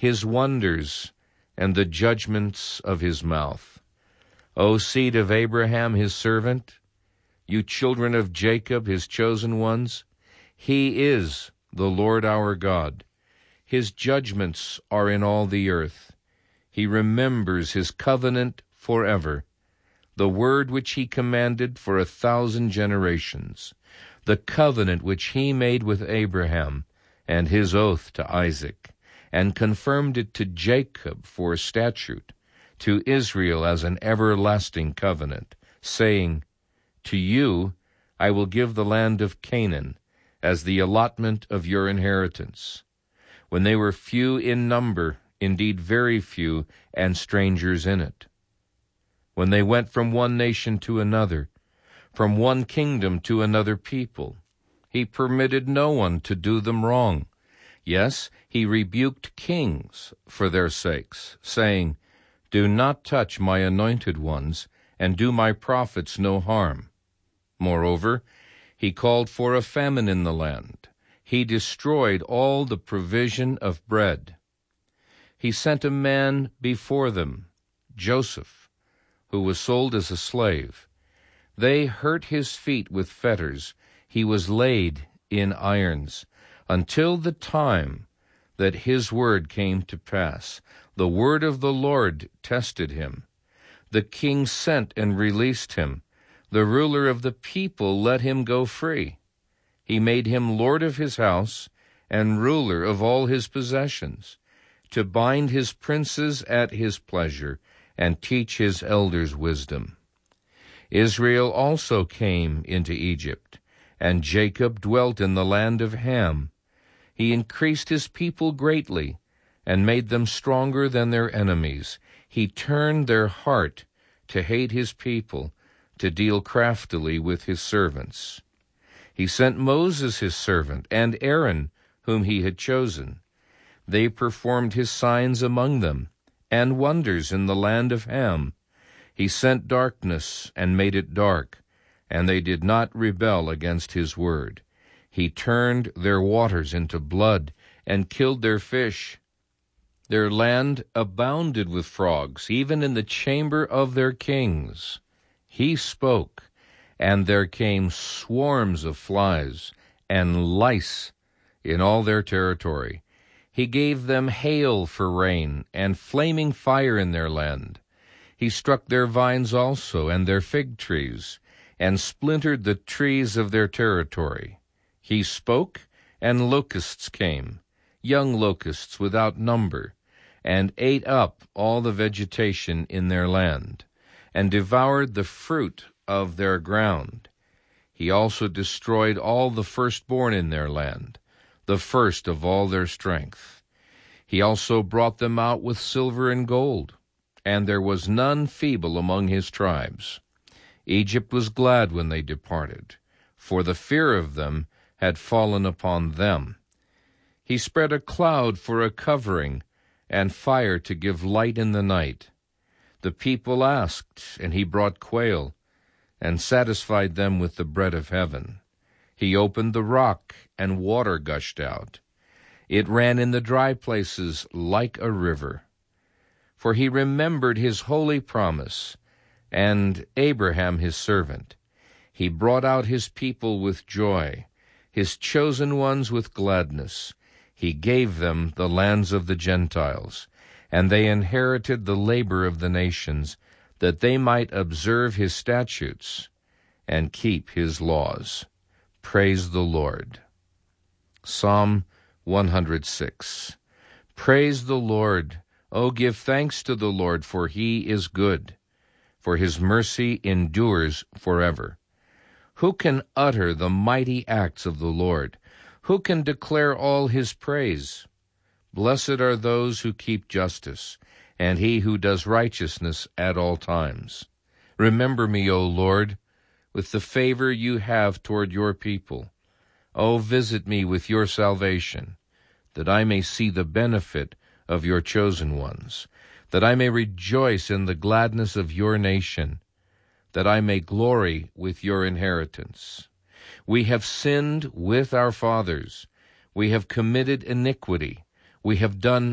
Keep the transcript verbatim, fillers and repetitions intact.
his wonders, and the judgments of his mouth. O seed of Abraham, his servant, you children of Jacob, his chosen ones, he is the Lord our God. His judgments are in all the earth. He remembers his covenant forever, the word which he commanded for a thousand generations, the covenant which he made with Abraham, and his oath to Isaac, and confirmed it to Jacob for a statute, to Israel as an everlasting covenant, saying, to you I will give the land of Canaan as the allotment of your inheritance. When they were few in number, indeed very few, and strangers in it. When they went from one nation to another, from one kingdom to another people, he permitted no one to do them wrong. Yes, he rebuked kings for their sakes, saying, do not touch my anointed ones, and do my prophets no harm. Moreover, he called for a famine in the land. He destroyed all the provision of bread. He sent a man before them, Joseph, who was sold as a slave. They hurt his feet with fetters. He was laid in irons, until the time that his word came to pass. The word of the Lord tested him. The king sent and released him. The ruler of the people let him go free. He made him lord of his house and ruler of all his possessions, to bind his princes at his pleasure and teach his elders wisdom. Israel also came into Egypt, and Jacob dwelt in the land of Ham. He increased his people greatly and made them stronger than their enemies. He turned their heart to hate his people, to deal craftily with his servants. He sent Moses his servant, and Aaron, whom he had chosen. They performed his signs among them, and wonders in the land of Ham. He sent darkness and made it dark, and they did not rebel against his word. He turned their waters into blood, and killed their fish. Their land abounded with frogs, even in the chamber of their kings. He spoke, and there came swarms of flies and lice in all their territory. He gave them hail for rain, and flaming fire in their land. He struck their vines also, and their fig trees, and splintered the trees of their territory. He spoke, and locusts came, young locusts without number, and ate up all the vegetation in their land, and devoured the fruit of their ground. He also destroyed all the firstborn in their land, the first of all their strength. He also brought them out with silver and gold, and there was none feeble among his tribes. Egypt was glad when they departed, for the fear of them had fallen upon them. He spread a cloud for a covering, and fire to give light in the night. The people asked, and he brought quail, and satisfied them with the bread of heaven. He opened the rock, and water gushed out. It ran in the dry places like a river. For he remembered his holy promise, and Abraham his servant. He brought out his people with joy, his chosen ones with gladness. He gave them the lands of the Gentiles, and they inherited the labor of the nations, that they might observe his statutes and keep his laws. Praise the Lord. Psalm one hundred six. Praise the Lord. O give thanks to the Lord, for he is good, for his mercy endures forever. Who can utter the mighty acts of the Lord? Who can declare all his praise? Blessed are those who keep justice, and he who does righteousness at all times. Remember me, O Lord, with the favor you have toward your people. O visit me with your salvation, that I may see the benefit of your chosen ones, that I may rejoice in the gladness of your nation, that I may glory with your inheritance. We have sinned with our fathers. We have committed iniquity. We have done